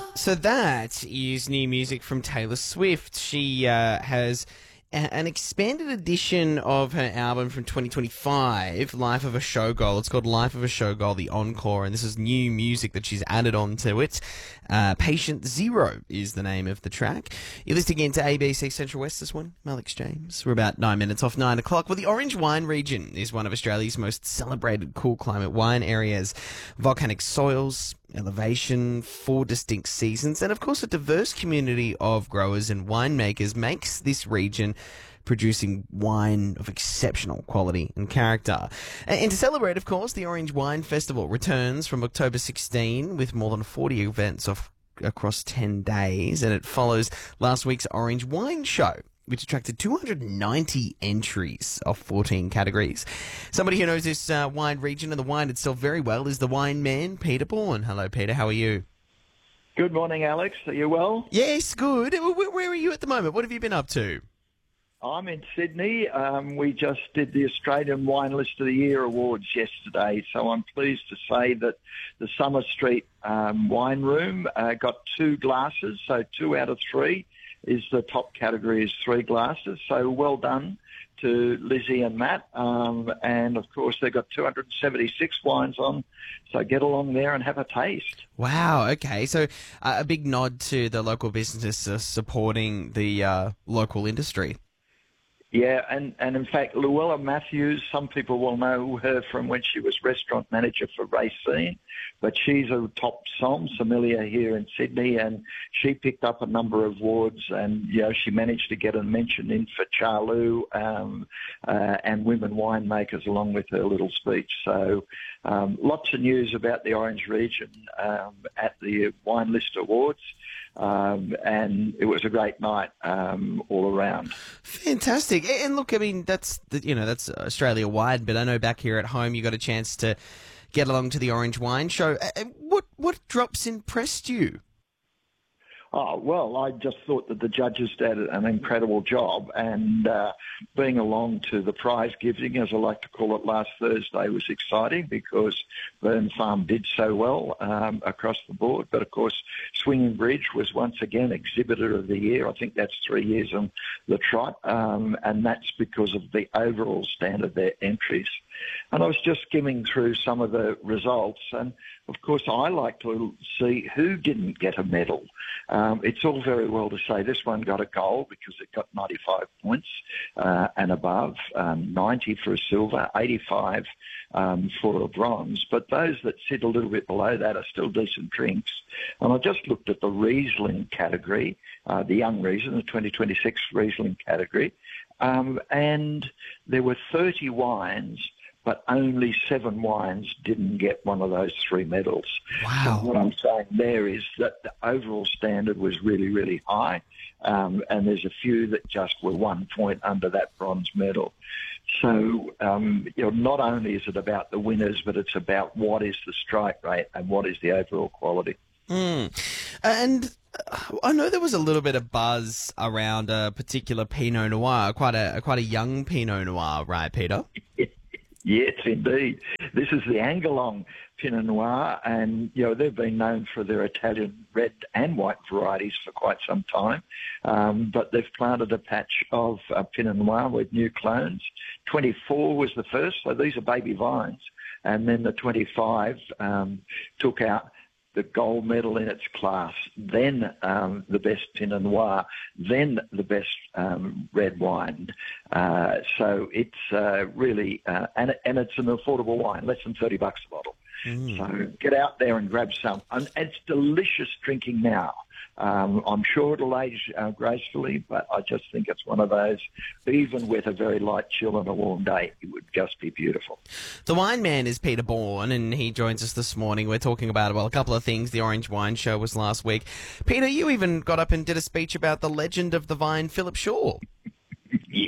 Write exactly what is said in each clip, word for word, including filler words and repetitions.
So that is new music from Taylor Swift. She uh, has a- an expanded edition of her album from twenty twenty-five, Life of a Showgirl. It's called Life of a Showgirl, the Encore, and this is new music that she's added on to it. Uh, Patient Zero is the name of the track. You're listening into A B C Central West this one. I'm Alex James. We're about nine minutes off nine o'clock. Well, the Orange Wine region is one of Australia's most celebrated cool climate wine areas. Volcanic soils, elevation, four distinct seasons, and of course a diverse community of growers and winemakers makes this region producing wine of exceptional quality and character. And to celebrate, of course, the Orange Wine Festival returns from October sixteenth with more than forty events of, across ten days, and it follows last week's Orange Wine Show, which attracted two hundred ninety entries of fourteen categories. Somebody who knows this uh, wine region and the wine itself very well is the wine man, Peter Bourne. Hello, Peter. How are you? Good morning, Alex. Are you well? Yes, good. Where, where are you at the moment? What have you been up to? I'm in Sydney. Um, we just did the Australian Wine List of the Year awards yesterday, so I'm pleased to say that the Summer Street um, Wine Room uh, got two glasses, so two out of three is the top category is three glasses. So well done to Lizzie and Matt. Um, and, of course, they've got two hundred seventy-six wines on, so get along there and have a taste. Wow, okay. So uh, a big nod to the local businesses uh, supporting the uh, local industry. Yeah, and, and in fact, Luella Matthews, some people will know her from when she was restaurant manager for Racine, but she's a top som sommelier here in Sydney, and she picked up a number of awards, and you know she managed to get a mention in for Charlou um, uh, and women winemakers along with her little speech. So um, lots of news about the Orange region um, at the Wine List Awards. Um, and it was a great night um, all around. Fantastic. And look, I mean, that's the, you know that's Australia wide, but I know back here at home you got a chance to get along to the Orange Wine Show. What what drops impressed you? Oh, well, I just thought that the judges did an incredible job, and uh, being along to the prize giving, as I like to call it, last Thursday was exciting because Burn Farm did so well um, across the board. But, of course, Swinging Bridge was once again Exhibitor of the Year. I think that's three years on the trot, um, and that's because of the overall standard of their entries. And I was just skimming through some of the results, and of course I like to see who didn't get a medal. Um, it's all very well to say this one got a gold because it got ninety-five points uh, and above, um, ninety for a silver, eighty-five um, for a bronze. But those that sit a little bit below that are still decent drinks. And I just looked at the Riesling category, uh, the young Riesling, the twenty twenty-six Riesling category, um, and there were thirty wines, but only seven wines didn't get one of those three medals. Wow. So what I'm saying there is that the overall standard was really, really high, um, and there's a few that just were one point under that bronze medal. So, um, you know, not only is it about the winners, but it's about what is the strike rate and what is the overall quality. Mm. And I know there was a little bit of buzz around a particular Pinot Noir, quite a quite a young Pinot Noir, right, Peter? Yes, indeed. This is the Angelong Pinot Noir, and you know they've been known for their Italian red and white varieties for quite some time. Um, but they've planted a patch of uh, Pinot Noir with new clones. twenty-four was the first, so these are baby vines, and then the twenty-five um, took out the gold medal in its class, then um, the best Pinot Noir, then the best um, red wine. Uh, so it's uh, really, uh, and, and it's an affordable wine, less than thirty bucks a bottle. Mm. So get out there and grab some. And it's delicious drinking now. Um, I'm sure it'll age uh, gracefully, but I just think it's one of those, even with a very light chill on a warm day, it would just be beautiful. The wine man is Peter Bourne, and he joins us this morning. We're talking about, well, a couple of things. The Orange Wine Show was last week. Peter, you even got up and did a speech about the legend of the vine, Philip Shaw. Yes,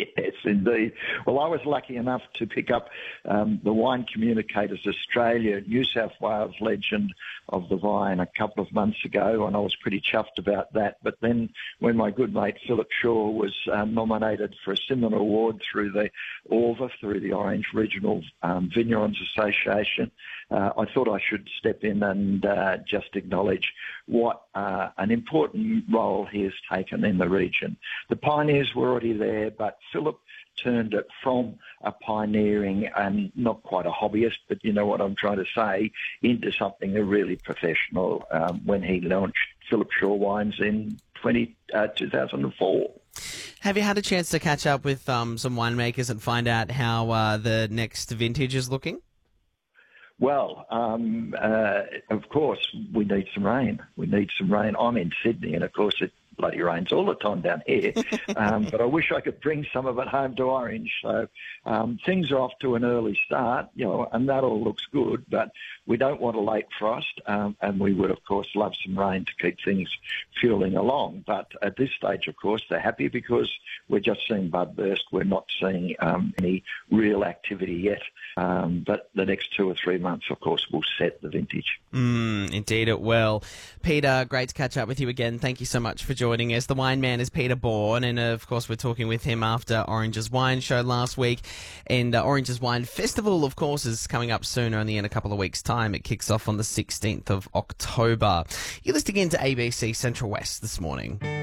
indeed. Well, I was lucky enough to pick up um, the Wine Communicators Australia New South Wales Legend of the Vine a couple of months ago, and I was pretty chuffed about that. But then when my good mate Philip Shaw was um, nominated for a similar award through the O R V A, through the Orange Regional um, Vignerons Association, uh, I thought I should step in and uh, just acknowledge what uh, an important role he has taken in the region. The pioneers were already there, but Philip turned it from a pioneering and not quite a hobbyist, but you know what I'm trying to say, into something really professional um, when he launched Philip Shaw Wines in twenty, uh, two thousand four. Have you had a chance to catch up with um, some winemakers and find out how uh, the next vintage is looking? Well, um, uh, of course, we need some rain. We need some rain. I'm in Sydney, and of course it bloody rains all the time down here. Um, but I wish I could bring some of it home to Orange. So um, things are off to an early start, you know, and that all looks good. But we don't want a late frost, um, and we would, of course, love some rain to keep things fueling along. But at this stage, of course, they're happy because we're just seeing bud burst. We're not seeing um, any real activity yet. Um, but the next two or three months, of course, will set the vintage. Mm, indeed it will. Peter, great to catch up with you again. Thank you so much for joining us. The wine man is Peter Bourne, and uh, of course we're talking with him after Orange's Wine Show last week. And uh, Orange's Wine Festival, of course, is coming up soon, only in a couple of weeks' time. It kicks off on the sixteenth of October. You're listening in to A B C Central West this morning.